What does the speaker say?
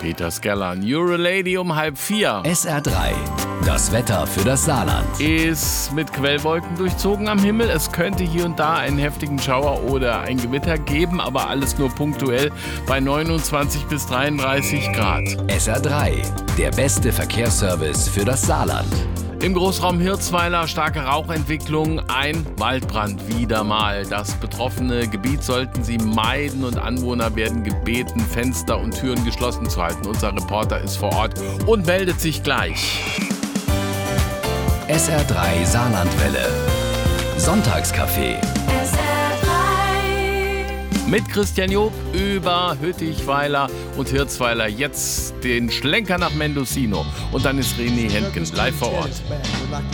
Peter Skellern. Eurolady um 3:30. SR3, das Wetter für das Saarland. Ist mit Quellwolken durchzogen am Himmel. Es könnte hier und da einen heftigen Schauer oder ein Gewitter geben, aber alles nur punktuell bei 29 bis 33 Grad. SR3, der beste Verkehrsservice für das Saarland. Im Großraum Hirzweiler starke Rauchentwicklung, ein Waldbrand wieder mal. Das betroffene Gebiet sollten Sie meiden und Anwohner werden gebeten, Fenster und Türen geschlossen zu halten. Unser Reporter ist vor Ort und meldet sich gleich. SR3 Saarlandwelle. Sonntagscafé. Mit Christian Job über Hüttichweiler und Hirzweiler. Jetzt den Schlenker nach Mendocino. Und dann ist René Hentgen live vor Ort.